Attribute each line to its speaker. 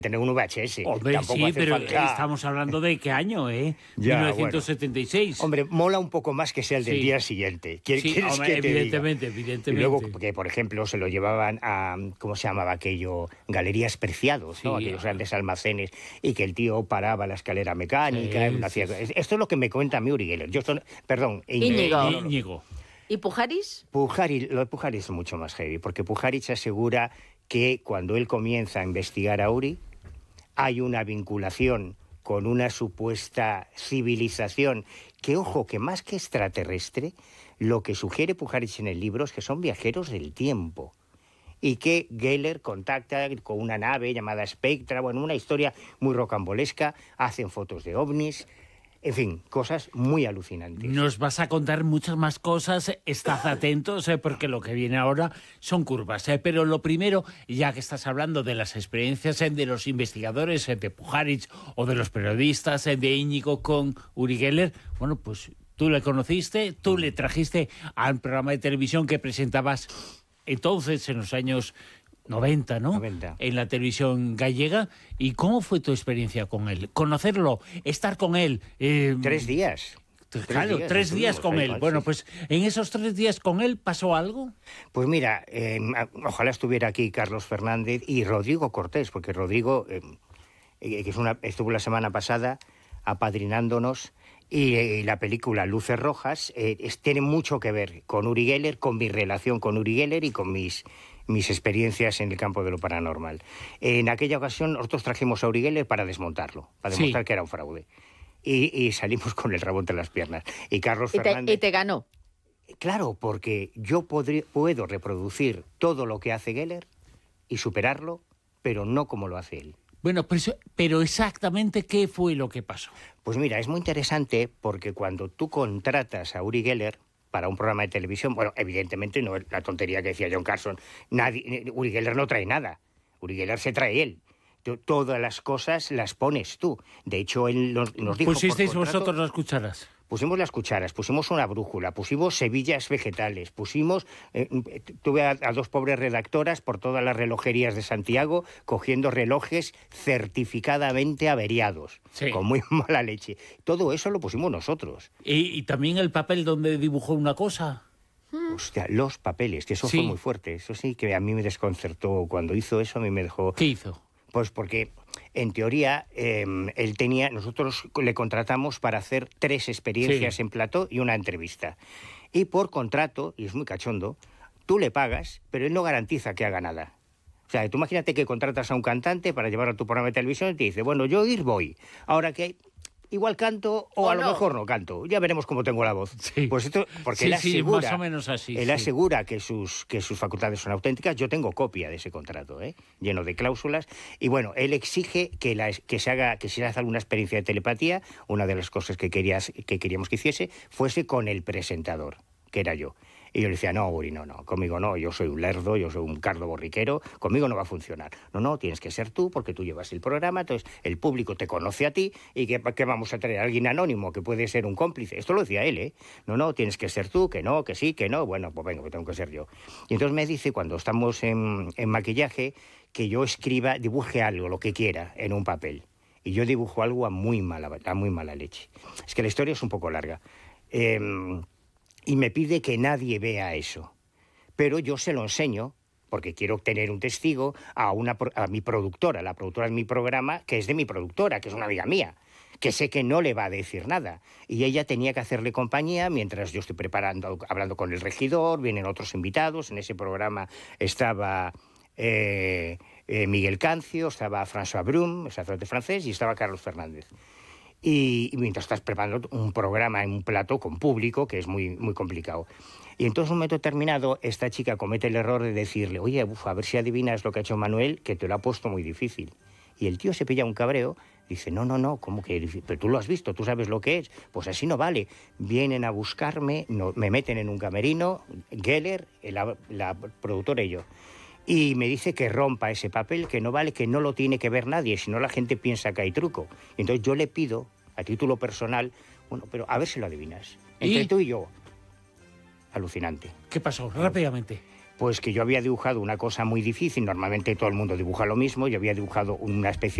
Speaker 1: tener un VHS.
Speaker 2: Hombre,
Speaker 1: Tampoco
Speaker 2: sí,
Speaker 1: hace
Speaker 2: pero
Speaker 1: falta...
Speaker 2: estamos hablando de qué año, ¿eh?
Speaker 1: Ya,
Speaker 2: 1976.
Speaker 1: Bueno. Hombre, mola un poco más que sea el del
Speaker 2: Sí.
Speaker 1: día siguiente. ¿Quieres
Speaker 2: Hombre,
Speaker 1: que te
Speaker 2: evidentemente,
Speaker 1: diga?
Speaker 2: evidentemente.
Speaker 1: Y luego, que por ejemplo, se lo llevaban a, ¿cómo se llamaba aquello? Galerías Preciados, ¿no?
Speaker 2: Sí.
Speaker 1: Aquellos grandes almacenes, y que el tío paraba la escalera mecánica.
Speaker 2: Sí,
Speaker 1: hacía...
Speaker 2: sí.
Speaker 1: Esto es lo que me cuenta a mí Uri Geller. Perdón,
Speaker 3: Íñigo.
Speaker 2: Íñigo.
Speaker 3: ¿Y Pujaris?
Speaker 1: Lo de Pujaris es mucho más heavy, porque Pujaris asegura que cuando él comienza a investigar a Uri, hay una vinculación con una supuesta civilización que, ojo, que más que extraterrestre, lo que sugiere Pujaris en el libro es que son viajeros del tiempo. Y que Geller contacta con una nave llamada Spectra, bueno, una historia muy rocambolesca, hacen fotos de ovnis... En fin, cosas muy alucinantes.
Speaker 2: Nos vas a contar muchas más cosas, estad atentos, porque lo que viene ahora son curvas. Pero lo primero, ya que estás hablando de las experiencias de los investigadores de Pujaris o de los periodistas de Íñigo con Uri Geller, bueno, pues tú le conociste, tú le trajiste al programa de televisión que presentabas entonces, en los años 90, ¿no?
Speaker 1: 90.
Speaker 2: En la televisión gallega. ¿Y cómo fue tu experiencia con él? Conocerlo, estar con él.
Speaker 1: 3 días.
Speaker 2: Claro, 3 días con él. Bueno,
Speaker 1: sí.
Speaker 2: pues en esos 3 días con él pasó algo.
Speaker 1: Pues mira, ojalá estuviera aquí Carlos Fernández y Rodrigo Cortés, porque Rodrigo, que estuvo la semana pasada apadrinándonos, y la película Luces Rojas tiene mucho que ver con Uri Geller, con mi relación con Uri Geller y con mis experiencias en el campo de lo paranormal. En aquella ocasión nosotros trajimos a Uri Geller para desmontarlo, para demostrar que era un fraude. Y salimos con el rabo entre las piernas. Y Carlos Fernández...
Speaker 3: Y te ganó.
Speaker 1: Claro, porque yo puedo reproducir todo lo que hace Geller y superarlo, pero no como lo hace él.
Speaker 2: Bueno, pero exactamente ¿qué fue lo que pasó?
Speaker 1: Pues mira, es muy interesante porque cuando tú contratas a Uri Geller para un programa de televisión, bueno, evidentemente no es la tontería que decía John Carson, Uri Geller no trae nada, Uri Geller se trae él. Todas las cosas las pones tú. De hecho, él nos dijo...
Speaker 2: ¿Pusisteis vosotros las cucharas?
Speaker 1: Pusimos las cucharas, pusimos una brújula, pusimos sevillas vegetales, pusimos... tuve a 2 pobres redactoras por todas las relojerías de Santiago cogiendo relojes certificadamente averiados, con muy mala leche. Todo eso lo pusimos nosotros.
Speaker 2: ¿Y también el papel donde dibujó una cosa?
Speaker 1: Hostia, los papeles, que eso fue muy fuerte. Eso sí que a mí me desconcertó. Cuando hizo eso a mí me dejó...
Speaker 2: ¿Qué hizo?
Speaker 1: Pues porque, en teoría, él tenía... Nosotros le contratamos para hacer 3 experiencias en plató y una entrevista. Y por contrato, y es muy cachondo, tú le pagas, pero él no garantiza que haga nada. O sea, tú imagínate que contratas a un cantante para llevarlo a tu programa de televisión y te dice, bueno, yo voy. Ahora que... igual canto o a lo mejor no canto. Ya veremos cómo tengo la voz.
Speaker 2: Sí.
Speaker 1: Pues esto, porque él asegura,
Speaker 2: más o menos así.
Speaker 1: él asegura que sus facultades son auténticas. Yo tengo copia de ese contrato, lleno de cláusulas. Y bueno, él exige que se hace alguna experiencia de telepatía. Una de las cosas que queríamos que hiciese fuese con el presentador, que era yo. Y yo le decía, no, Uri, no, conmigo no, yo soy un lerdo, yo soy un cardo borriquero, conmigo no va a funcionar. No, tienes que ser tú, porque tú llevas el programa, entonces el público te conoce a ti, y que vamos a traer a alguien anónimo que puede ser un cómplice. Esto lo decía él, No, tienes que ser tú, que no, que sí, que no, bueno, pues venga, que tengo que ser yo. Y entonces me dice, cuando estamos en maquillaje, que yo dibuje algo, lo que quiera, en un papel. Y yo dibujo algo a muy mala leche. Es que la historia es un poco larga. Y me pide que nadie vea eso. Pero yo se lo enseño, porque quiero tener un testigo, a mi productora, la productora de mi programa, que es de mi productora, que es una amiga mía, que sé que no le va a decir nada. Y ella tenía que hacerle compañía mientras yo estoy hablando con el regidor, vienen otros invitados. En ese programa estaba Miguel Cancio, estaba François Brum, el sacerdote francés, y estaba Carlos Fernández. Y mientras estás preparando un programa en un plató con público, que es muy, muy complicado. Y entonces, en un momento determinado, esta chica comete el error de decirle, oye, a ver si adivinas lo que ha hecho Manuel, que te lo ha puesto muy difícil. Y el tío se pilla un cabreo, dice, no, ¿cómo que? Pero tú lo has visto, tú sabes lo que es. Pues así no vale. Vienen a buscarme, me meten en un camerino, Geller, la productora y yo. Y me dice que rompa ese papel, que no vale, que no lo tiene que ver nadie, si no la gente piensa que hay truco. Entonces yo le pido, a título personal, bueno, pero a ver si lo adivinas. Entre tú y yo. Alucinante.
Speaker 2: ¿Qué pasó? Rápidamente.
Speaker 1: Pues que yo había dibujado una cosa muy difícil, normalmente todo el mundo dibuja lo mismo, yo había dibujado una especie